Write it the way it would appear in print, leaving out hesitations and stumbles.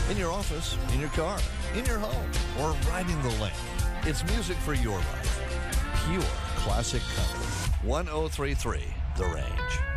in your office, in your car, in your home, or riding the lane. It's music for your life. Pure classic country. 1033 The Range.